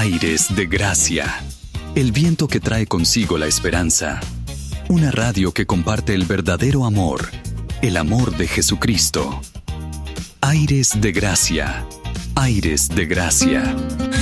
Aires de Gracia, el viento que trae consigo la esperanza. Una radio que comparte el verdadero amor, el amor de Jesucristo. Aires de Gracia, Aires de Gracia.